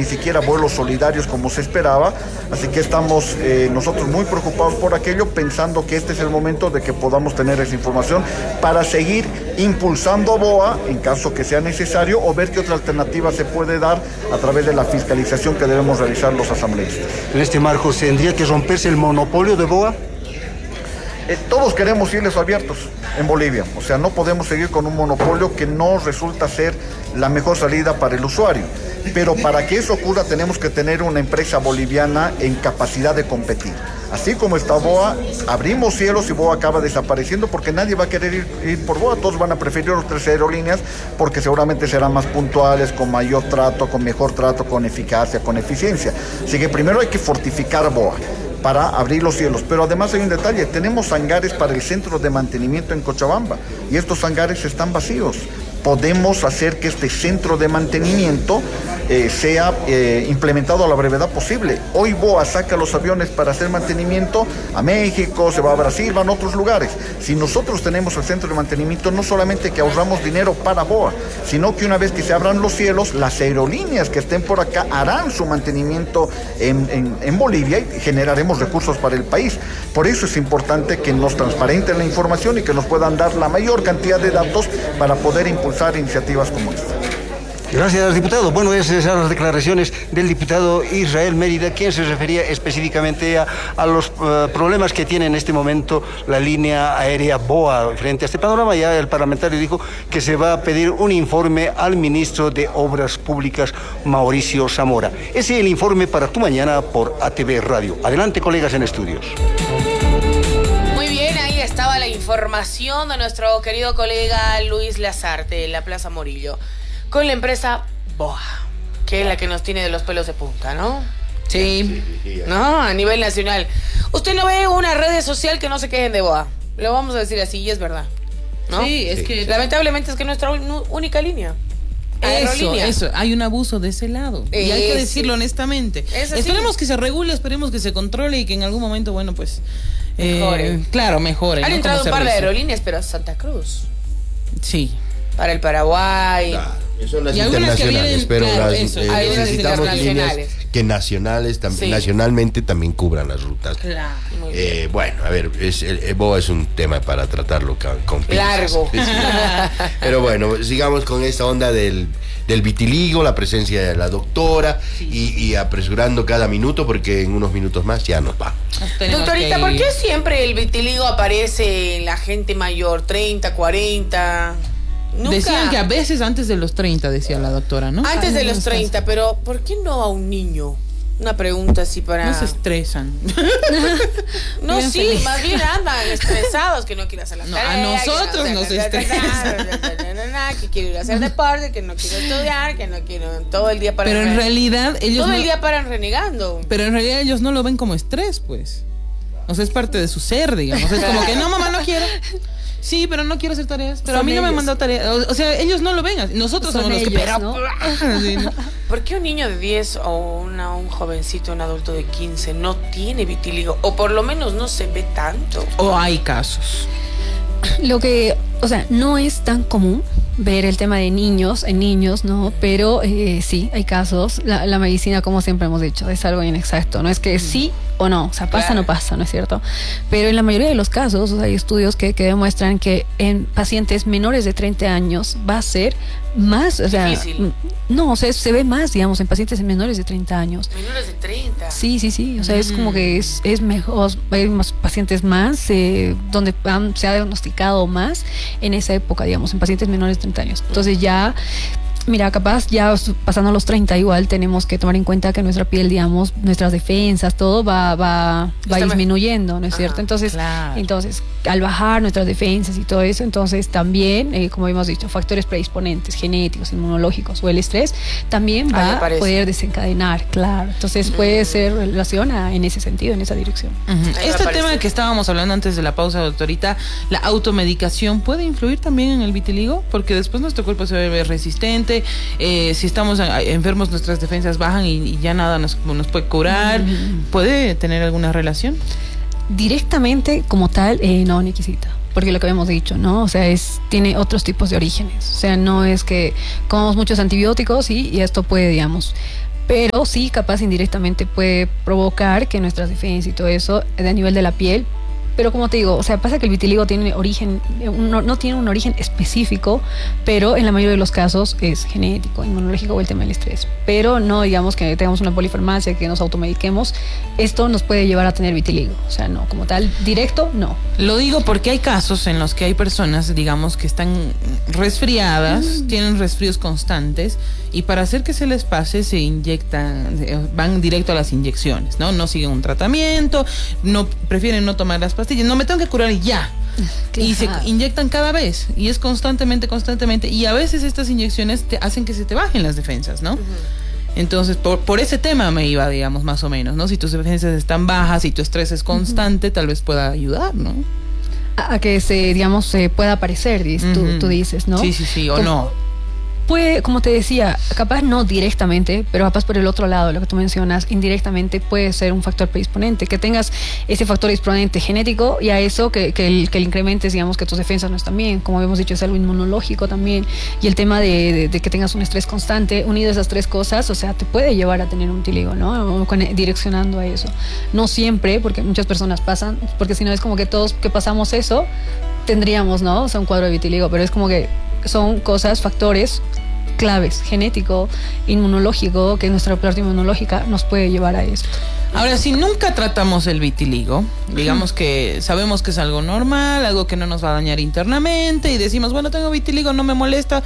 ni siquiera vuelos solidarios como se esperaba, así que estamos nosotros muy preocupados por aquello, pensando que este es el momento de que podamos tener esa información para seguir impulsando a BOA en caso que sea necesario, o ver qué otra alternativa se puede dar a través de la fiscalización que debemos realizar los asambleístas. En este marco, ¿tendría que romperse el monopolio de BOA? Todos queremos islas abiertos en Bolivia, o sea, no podemos seguir con un monopolio que no resulta ser la mejor salida para el usuario, pero para que eso ocurra tenemos que tener una empresa boliviana en capacidad de competir. Así como está BOA, abrimos cielos y BOA acaba desapareciendo porque nadie va a querer ir por BOA, todos van a preferir otras aerolíneas porque seguramente serán más puntuales, con mayor trato, con mejor trato, con eficacia, con eficiencia. Así que primero hay que fortificar BOA para abrir los cielos, pero además hay un detalle, tenemos hangares para el centro de mantenimiento en Cochabamba y estos hangares están vacíos. Podemos hacer que este centro de mantenimiento sea implementado a la brevedad posible. Hoy BOA saca los aviones para hacer mantenimiento a México, se va a Brasil, van a otros lugares. Si nosotros tenemos el centro de mantenimiento, no solamente que ahorramos dinero para BOA, sino que una vez que se abran los cielos, las aerolíneas que estén por acá harán su mantenimiento en Bolivia y generaremos recursos para el país. Por eso es importante que nos transparenten la información y que nos puedan dar la mayor cantidad de datos para poder impulsar iniciativas como esta. Gracias, diputado. Bueno, esas son las declaraciones del diputado Israel Mérida, quien se refería específicamente a los problemas que tiene en este momento la línea aérea BOA. Frente a este panorama, ya el parlamentario dijo que se va a pedir un informe al ministro de Obras Públicas, Mauricio Zamora. Ese es el informe para Tu Mañana por ATV Radio. Adelante, colegas en estudios. Muy bien, ahí estaba la información de nuestro querido colega Luis Lazarte de la Plaza Morillo, con la empresa BOA, que es la que nos tiene de los pelos de punta, ¿no? Sí, ¿no? A nivel nacional. Usted no ve una red social que no se quejen de BOA. Lo vamos a decir así, y es verdad, ¿no? Sí, es que... Lamentablemente es que es nuestra única línea. Eso, hay un abuso de ese lado. Y hay que decirlo honestamente. Esperemos que se regule, esperemos que se controle y que en algún momento, bueno, pues... mejore. Claro, mejore. Han entrado un par de aerolíneas, pero Santa Cruz. Sí. Para el Paraguay. Claro. Son las internacionales, pero claro, necesitamos líneas que nacionalmente también cubran las rutas. Claro. Bueno, a ver, BOA es un tema para tratarlo con pinzas. Largo. Pero bueno, sigamos con esta onda del vitiligo, la presencia de la doctora, y apresurando cada minuto porque en unos minutos más ya nos va. Doctorita, ¿por qué siempre el vitiligo aparece en la gente mayor, 30, 40? Nunca. Decían que a veces antes de los 30, decía la doctora, ¿no? Antes de los 30, pero ¿por qué no a un niño? Una pregunta así para... No se estresan. No, sí, feliz. Más bien andan estresados, que no quieren hacer las tareas. A nosotros nos estresan. Que quiero ir a hacer deporte, que no quiero estudiar, que no quiero todo el día paran... Pero en realidad ellos todo el día paran renegando. Pero en realidad ellos no lo ven como estrés, pues. O sea, es parte de su ser, digamos. Es como que no, mamá, no quiero. Sí, pero no quiero hacer tareas. Pero a mí no me mandó tareas. O sea, ellos no lo ven. Nosotros somos los que... Pero, ¿no? Sí, ¿no? ¿Por qué un niño de 10 o un jovencito, un adulto de 15 no tiene vitiligo? O por lo menos no se ve tanto. O hay casos. Lo que, o sea, no es tan común ver el tema de niños en niños, ¿no? Pero sí, hay casos. La medicina, como siempre hemos dicho, es algo inexacto. No es que sí o no, o sea, pasa o no pasa, ¿no es cierto? Pero en la mayoría de los casos, o sea, hay estudios que demuestran que en pacientes menores de 30 años va a ser más, o sea, difícil. No, o sea, se ve más, digamos, en pacientes menores de 30 años. Menores de 30. Sí, o sea, es como que es mejor, hay más pacientes más, donde se ha diagnosticado más en esa época, digamos, en pacientes menores de 30 años. Entonces ya... Mira, capaz ya pasando los 30 igual tenemos que tomar en cuenta que nuestra piel, digamos, nuestras defensas, todo va disminuyendo, ¿no es cierto? Entonces, claro. Entonces, al bajar nuestras defensas y todo eso, entonces también, como hemos dicho, factores predisponentes, genéticos, inmunológicos o el estrés, también va a poder desencadenar, claro. Entonces puede ser relación en ese sentido, en esa dirección. Este tema que estábamos hablando antes de la pausa, doctorita, la automedicación, ¿puede influir también en el vitiligo? Porque después nuestro cuerpo se vuelve resistente. Si estamos enfermos, nuestras defensas bajan y ya nada nos puede curar. ¿Puede tener alguna relación? Directamente como tal, no, Nikisita. Porque lo que habíamos dicho, ¿no? O sea, tiene otros tipos de orígenes. O sea, no es que comamos muchos antibióticos y esto puede, digamos. pero sí capaz indirectamente puede provocar que nuestras defensas y todo eso a nivel de la piel. Pero como te digo, o sea, pasa que el vitiligo tiene origen, no tiene un origen específico, pero en la mayoría de los casos es genético, inmunológico o el tema del estrés. Pero no digamos que tengamos una polifarmacia, que nos automediquemos, esto nos puede llevar a tener vitiligo. O sea, no, como tal, directo, no. Lo digo porque hay casos en los que hay personas, digamos, que están resfriadas, tienen resfríos constantes, y para hacer que se les pase se inyectan, van directo a las inyecciones, ¿no? No siguen un tratamiento, prefieren no tomar las pastillas, no me tengo que curar ya. Y se inyectan cada vez, y es constantemente, y a veces estas inyecciones te hacen que se te bajen las defensas, ¿no? Entonces, por ese tema me iba, digamos, más o menos, ¿no? Si tus defensas están bajas y tu estrés es constante, tal vez pueda ayudar, ¿no? A que se pueda aparecer, tú dices, ¿no? Sí, o no. Puede, como te decía, capaz no directamente, pero capaz por el otro lado, lo que tú mencionas, indirectamente puede ser un factor predisponente, que tengas ese factor predisponente genético y a eso que incrementes, digamos, que tus defensas no están bien, como habíamos dicho, es algo inmunológico también, y el tema de que tengas un estrés constante, unido a esas tres cosas, o sea, te puede llevar a tener un vitiligo, ¿no? Direccionando a eso. No siempre, porque muchas personas pasan, porque si no es como que todos que pasamos eso, tendríamos, ¿no? O sea, un cuadro de vitiligo, pero es como que son cosas, factores claves, genético, inmunológico, que nuestra parte inmunológica nos puede llevar a esto. Ahora, si nunca tratamos el vitiligo, digamos que sabemos que es algo normal, algo que no nos va a dañar internamente, y decimos, bueno, tengo vitiligo, no me molesta,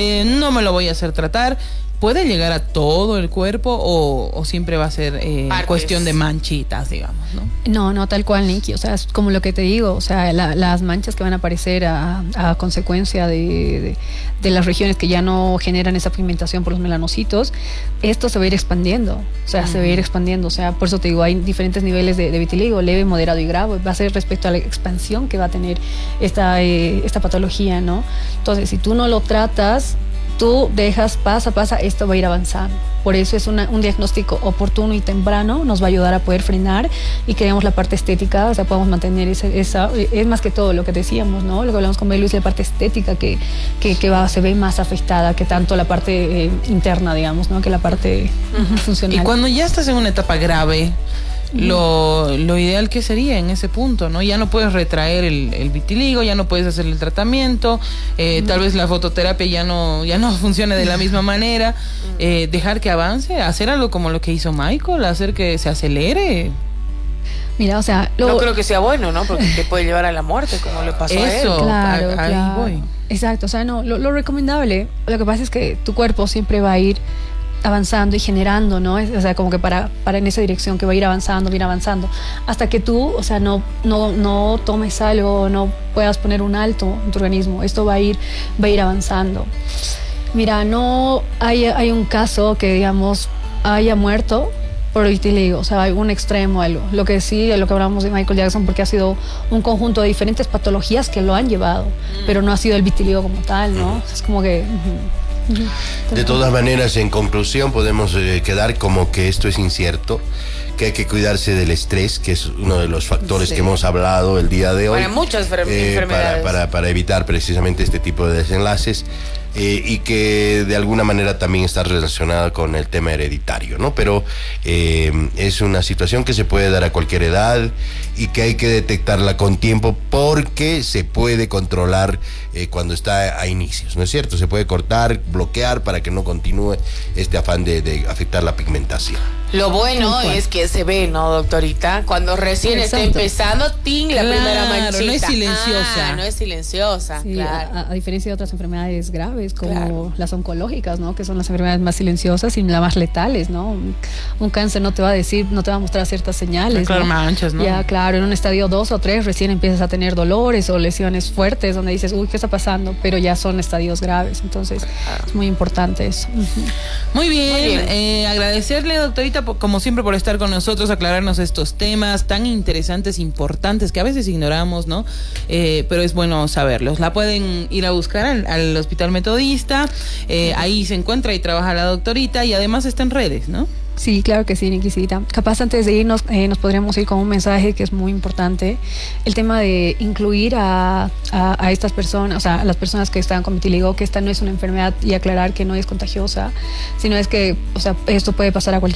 no me lo voy a hacer tratar, ¿puede llegar a todo el cuerpo o siempre va a ser cuestión de manchitas, digamos, ¿no? No, tal cual, Nikki. O sea, es como lo que te digo. O sea, las manchas que van a aparecer a consecuencia de las regiones que ya no generan esa pigmentación por los melanocitos, esto se va a ir expandiendo. O sea, se va a ir expandiendo. O sea, por eso te digo, hay diferentes niveles de vitiligo, leve, moderado y grave. Va a ser respecto a la expansión que va a tener esta patología, ¿no? Entonces, si tú no lo tratas, tú dejas, pasa, esto va a ir avanzando. Por eso es un diagnóstico oportuno y temprano, nos va a ayudar a poder frenar y que veamos la parte estética, o sea, podamos mantener esa, es más que todo lo que decíamos, ¿no? Lo que hablamos con Luis, la parte estética que se ve más afectada que tanto la parte interna, digamos, ¿no? Que la parte funcional. Y cuando ya estás en una etapa grave, lo ideal que sería en ese punto, ¿no? Ya no puedes retraer el vitiligo, ya no puedes hacer el tratamiento, tal vez la fototerapia ya no funcione de la misma manera, dejar que avance, hacer algo como lo que hizo Michael, hacer que se acelere. Mira, o sea, no creo que sea bueno, ¿no? Porque te puede llevar a la muerte, como le pasó a él. Claro, ahí voy. Exacto, o sea, no, lo recomendable, lo que pasa es que tu cuerpo siempre va a ir avanzando y generando, ¿no? O sea, como que para en esa dirección que va a ir avanzando, hasta que tú, o sea, no tomes algo, no puedas poner un alto en tu organismo. Esto va a ir avanzando. Mira, no hay un caso que, digamos, haya muerto por vitiligo, o sea, hay un extremo, algo. Lo que sí, lo que hablamos de Michael Jackson, porque ha sido un conjunto de diferentes patologías que lo han llevado, pero no ha sido el vitiligo como tal, ¿no? Es como que... De todas maneras, en conclusión, podemos quedar como que esto es incierto, que hay que cuidarse del estrés, que es uno de los factores que hemos hablado el día de hoy. Para muchas enfermedades. Para evitar precisamente este tipo de desenlaces. Y que de alguna manera también está relacionada con el tema hereditario, ¿no? Pero es una situación que se puede dar a cualquier edad y que hay que detectarla con tiempo porque se puede controlar cuando está a inicios, ¿no es cierto? Se puede cortar, bloquear para que no continúe este afán de afectar la pigmentación. Lo bueno es que se ve, ¿no, doctorita? Cuando recién está empezando, la primera manchita. No es silenciosa. No es silenciosa, sí, claro. A diferencia de otras enfermedades graves, como las oncológicas, ¿no? Que son las enfermedades más silenciosas y las más letales, ¿no? Un cáncer no te va a mostrar ciertas señales, claro, ¿no? Manchas, ¿no? Ya, claro, en un estadio 2 o 3 recién empiezas a tener dolores o lesiones fuertes donde dices, uy, ¿qué está pasando? Pero ya son estadios graves, entonces es muy importante eso. Muy bien. Agradecerle, doctorita, doctorita, como siempre, por estar con nosotros, aclararnos estos temas tan interesantes, importantes, que a veces ignoramos, ¿no? Pero es bueno saberlos. La pueden ir a buscar al Hospital Metodista, ahí se encuentra y trabaja la doctorita, y además está en redes, ¿no? Sí, claro que sí, Nikisita. Capaz antes de irnos, nos podríamos ir con un mensaje que es muy importante. El tema de incluir a estas personas, o sea, a las personas que están con vitiligo, que esta no es una enfermedad, y aclarar que no es contagiosa, sino es que, o sea, esto puede pasar a cualquier